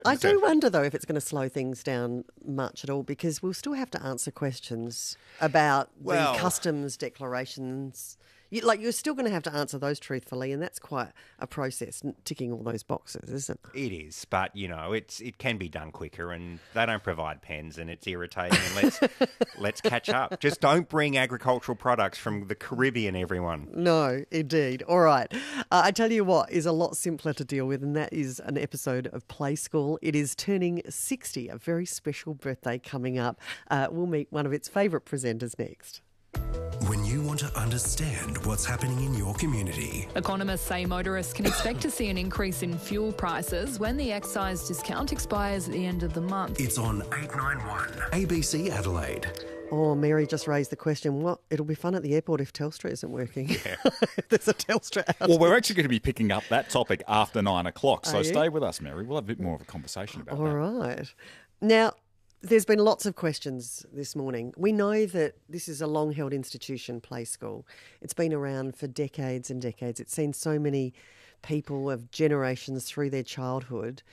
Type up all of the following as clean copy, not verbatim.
I do wonder, though, if it's going to slow things down much at all, because we'll still have to answer questions about the customs declarations. You're still going to have to answer those truthfully, and that's quite a process, ticking all those boxes, isn't it? It is, but, it can be done quicker, and they don't provide pens, and it's irritating, and let's catch up. Just don't bring agricultural products from the Caribbean, everyone. No, indeed. All right. I tell you what is a lot simpler to deal with, and that is an episode of Play School. It is turning 60, a very special birthday coming up. We'll meet one of its favourite presenters next. When you want to understand what's happening in your community. Economists say motorists can expect to see an increase in fuel prices when the excise discount expires at the end of the month. It's on 891 ABC Adelaide. Oh, Mary just raised the question, it'll be fun at the airport if Telstra isn't working. Yeah. There's a Telstra outage. Well, we're actually going to be picking up that topic after 9 o'clock, so stay with us, Mary. We'll have a bit more of a conversation about that. All right. Now, there's been lots of questions this morning. We know that this is a long-held institution, Play School. It's been around for decades and decades. It's seen so many people of generations through their childhood.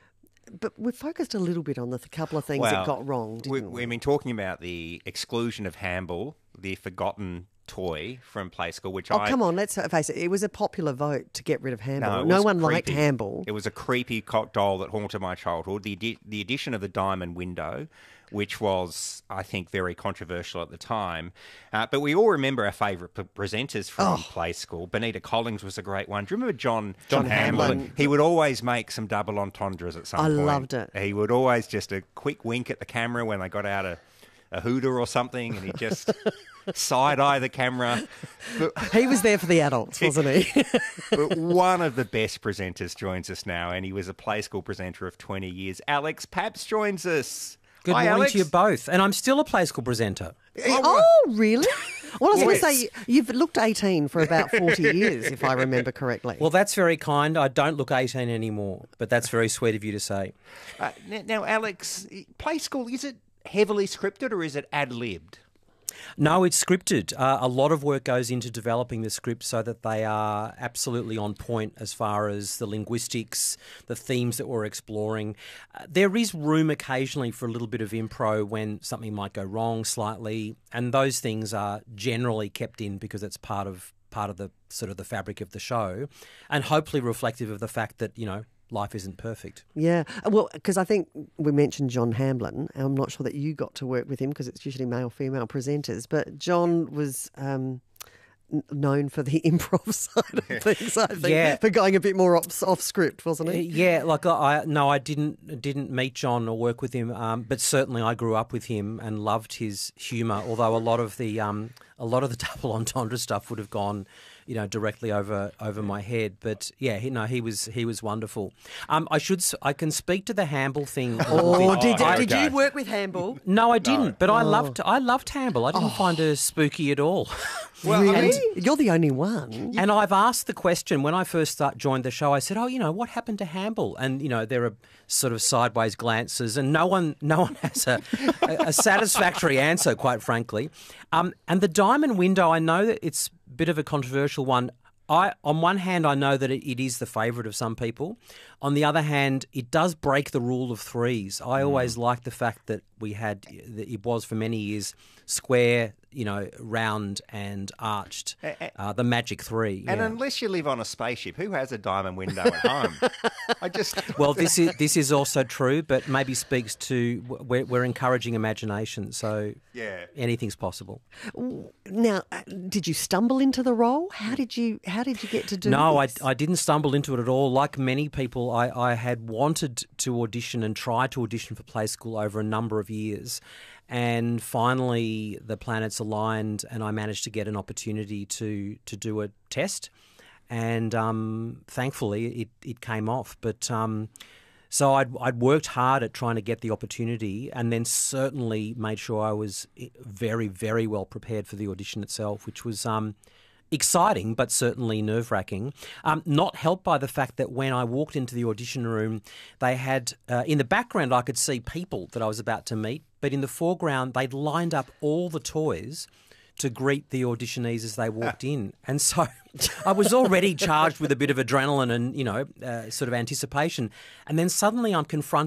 But we've focused a little bit on the couple of things that got wrong, didn't we? We've been talking about the exclusion of handball, the forgotten toy from Play School, which come on, let's face it. It was a popular vote to get rid of handball. No one liked handball. It was a creepy doll that haunted my childhood. The addition of the diamond window, which was, I think, very controversial at the time. But we all remember our favourite presenters from Play School. Benita Collins was a great one. Do you remember John Hamblin? He would always make some double entendres at some point. I loved it. He would always just a quick wink at the camera when they got out a hooter or something, and he just side-eye the camera. But he was there for the adults, wasn't he? But one of the best presenters joins us now, and he was a Play School presenter of 20 years. Alex Papps joins us. Good Hi, morning Alex. to you both. And I'm still a Play School presenter. Oh, really? Well, I was going to say, you've looked 18 for about 40 years, if I remember correctly. Well, that's very kind. I don't look 18 anymore, but that's very sweet of you to say. Now, Alex, Play School, is it heavily scripted or is it ad-libbed? No, it's scripted. A lot of work goes into developing the scripts so that they are absolutely on point as far as the linguistics, the themes that we're exploring. There is room occasionally for a little bit of improv when something might go wrong slightly, and those things are generally kept in because it's part of the sort of the fabric of the show, and hopefully reflective of the fact that, life isn't perfect. Yeah. Well, because I think we mentioned John Hamblin. I'm not sure that you got to work with him because it's usually male-female presenters, but John was known for the improv side of things, I think, for going a bit more off script, wasn't he? Yeah, I didn't meet John or work with him, but certainly I grew up with him and loved his humour, although a lot of the double entendre stuff would have gone directly over my head. But yeah, he was wonderful. I can speak to the handball thing. Did you work with handball? No, I didn't. But I loved handball. I didn't find her spooky at all. Well, really? You're the only one. And I've asked the question when I first joined the show. I said, what happened to handball? And there are sort of sideways glances, and no one has a satisfactory answer, quite frankly. And the diamond window, I know that it's a bit of a controversial one. On one hand, I know that it is the favourite of some people. On the other hand, it does break the rule of threes. I always liked the fact that it was for many years square, round and arched, the magic three. And unless you live on a spaceship, who has a diamond window at home? Well, this is also true, but maybe speaks to we're encouraging imagination, so anything's possible. Now, did you stumble into the role? How did you get to do No, this? I didn't stumble into it at all. Like many people, I had wanted to audition and tried to audition for Play School over a number of years. And finally, the planets aligned, and I managed to get an opportunity to do a test. And thankfully, it came off. But so I'd worked hard at trying to get the opportunity, and then certainly made sure I was very, very well prepared for the audition itself, which was exciting, but certainly nerve-wracking. Not helped by the fact that when I walked into the audition room, they had, in the background, I could see people that I was about to meet, but in the foreground, they'd lined up all the toys to greet the auditionees as they walked in. And so I was already charged with a bit of adrenaline and, sort of anticipation. And then suddenly I'm confronted